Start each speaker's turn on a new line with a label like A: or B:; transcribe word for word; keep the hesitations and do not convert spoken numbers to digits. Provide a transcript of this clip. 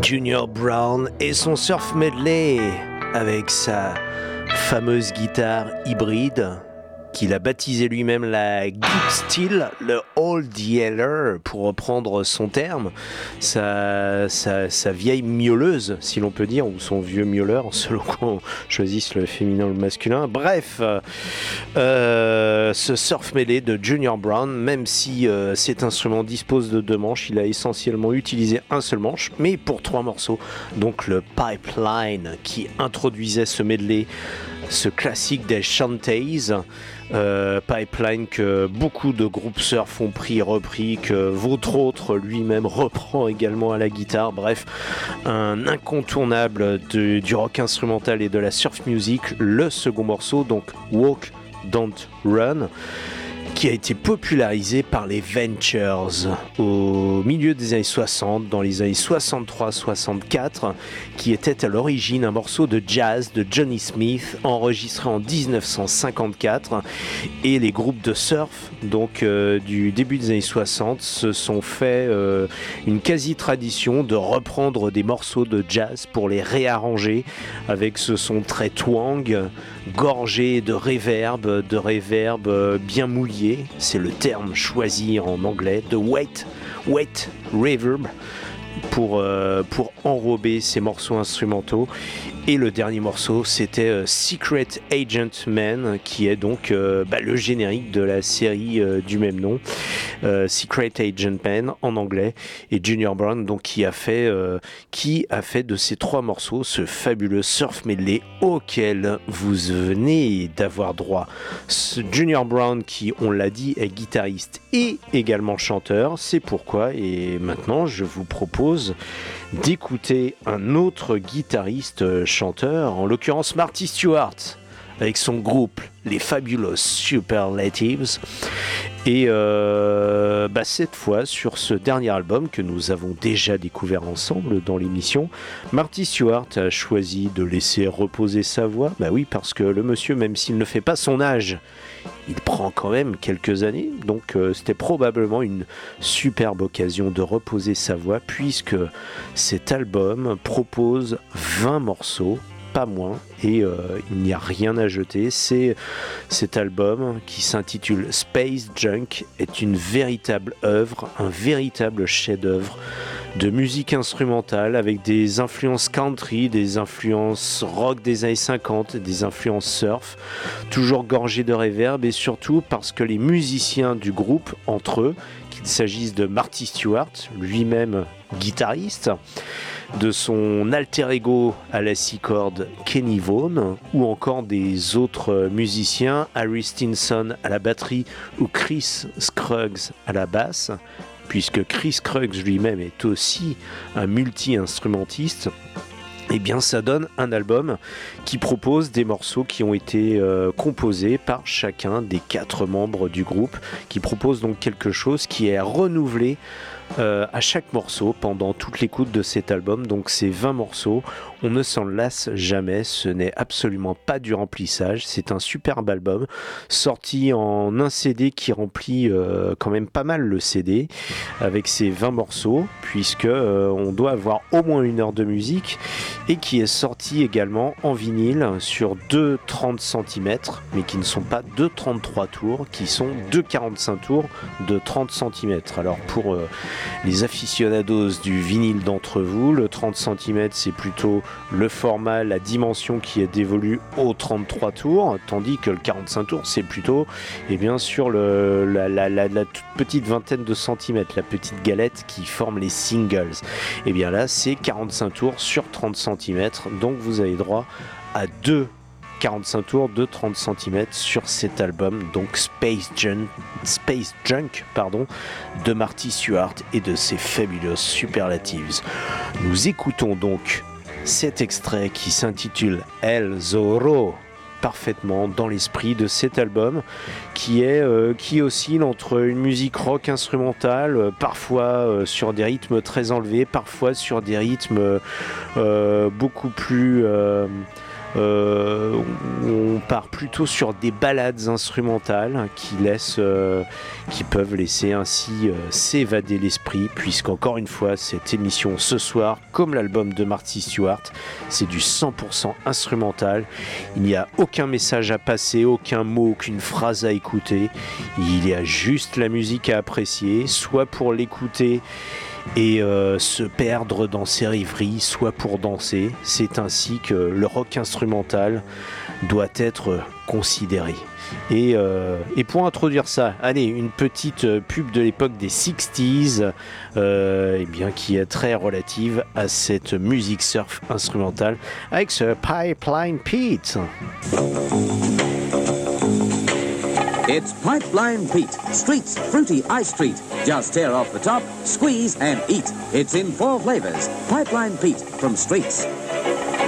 A: Junior Brown et son surf medley avec sa fameuse guitare hybride qu'il a baptisé lui-même la Gib Steel, le Old Yeller pour reprendre son terme, sa, sa, sa vieille miauleuse si l'on peut dire, ou son vieux miauleur selon qu'on choisisse le féminin ou le masculin. Bref, euh, ce surf medley de Junior Brown, même si euh, cet instrument dispose de deux manches, il a essentiellement utilisé un seul manche, mais pour trois morceaux, donc le Pipeline qui introduisait ce medley, ce classique des shanties, euh, Pipeline que beaucoup de groupes surf ont pris et repris, que votre autre lui-même reprend également à la guitare. Bref, un incontournable de, du rock instrumental et de la surf music. Le second morceau, donc Walk, Don't Run, qui a été popularisé par les Ventures au milieu des années soixante, dans les années soixante-trois soixante-quatre, qui était à l'origine un morceau de jazz de Johnny Smith enregistré en dix-neuf cent cinquante-quatre, et les groupes de surf donc euh, du début des années soixante se sont fait euh, une quasi-tradition de reprendre des morceaux de jazz pour les réarranger avec ce son très twang, gorgé de réverb, de réverb bien mouillé, c'est le terme choisi en anglais, de wet, wet reverb, pour, euh, pour enrober ces morceaux instrumentaux. Et le dernier morceau, c'était euh, Secret Agent Man, qui est donc euh, bah, le générique de la série euh, du même nom, euh, Secret Agent Man en anglais, et Junior Brown, donc qui a fait, euh, qui a fait de ces trois morceaux ce fabuleux surf medley auquel vous venez d'avoir droit. Ce Junior Brown, qui, on l'a dit, est guitariste et également chanteur, c'est pourquoi, et maintenant je vous propose d'écouter un autre guitariste chanteur, en l'occurrence Marty Stuart, avec son groupe les Fabulous Superlatives, et euh, bah cette fois sur ce dernier album que nous avons déjà découvert ensemble dans l'émission, Marty Stuart a choisi de laisser reposer sa voix. Bah oui, parce que le monsieur, même s'il ne fait pas son âge, il prend quand même quelques années, donc euh, c'était probablement une superbe occasion de reposer sa voix, puisque cet album propose vingt morceaux, pas moins, et euh, il n'y a rien à jeter. C'est cet album qui s'intitule Space Junk, est une véritable œuvre, un véritable chef-d'œuvre de musique instrumentale avec des influences country, des influences rock des années cinquante, des influences surf, toujours gorgées de réverb, et surtout parce que les musiciens du groupe, entre eux, qu'il s'agisse de Marty Stuart, lui-même guitariste, de son alter ego à la six cordes Kenny Vaughan, ou encore des autres musiciens, Harry Stinson à la batterie ou Chris Scruggs à la basse, puisque Chris Scruggs lui-même est aussi un multi-instrumentiste. Eh bien, ça donne un album qui propose des morceaux qui ont été euh, composés par chacun des quatre membres du groupe, qui propose donc quelque chose qui est renouvelé Euh, à chaque morceau pendant toute l'écoute de cet album. Donc ces vingt morceaux, on ne s'en lasse jamais, ce n'est absolument pas du remplissage, c'est un superbe album sorti en un C D qui remplit euh, quand même pas mal le C D avec ces vingt morceaux, puisque euh, on doit avoir au moins une heure de musique, et qui est sorti également en vinyle sur deux trente centimètres, mais qui ne sont pas deux trente-trois tours, qui sont deux quarante-cinq tours de trente centimètres. Alors pour euh, les aficionados du vinyle d'entre vous, le trente centimètres c'est plutôt le format, la dimension qui est dévolue aux trente-trois tours, tandis que le quarante-cinq tours c'est plutôt eh bien, sur le, la, la, la, la toute petite vingtaine de centimètres, la petite galette qui forme les singles. Et bien là c'est quarante-cinq tours sur trente centimètres, donc vous avez droit à deux quarante-cinq tours de trente centimètres sur cet album, donc Space Junk, Space Junk pardon, de Marty Stuart et de ses Fabulous Superlatives. Nous écoutons donc cet extrait qui s'intitule El Zorro, parfaitement dans l'esprit de cet album qui est euh, qui oscille entre une musique rock instrumentale, euh, parfois euh, sur des rythmes très enlevés, parfois sur des rythmes euh, beaucoup plus euh, Euh, on part plutôt sur des ballades instrumentales qui laissent, euh, qui peuvent laisser ainsi euh, s'évader l'esprit, puisqu'encore une fois cette émission ce soir, comme l'album de Marty Stewart, c'est du cent pour cent instrumental. Il n'y a aucun message à passer, aucun mot, aucune phrase à écouter. Il y a juste la musique à apprécier, soit pour l'écouter et euh, se perdre dans ses rêveries, soit pour danser. C'est ainsi que le rock instrumental doit être considéré. Et, euh, et pour introduire ça, allez, une petite pub de l'époque des sixties, euh, eh bien, qui est très relative à cette musique surf instrumentale avec ce Pipeline Pete.
B: It's Pipeline Pete, Street's fruity ice treat. Just tear off the top, squeeze and eat. It's in four flavors. Pipeline Pete from Street's.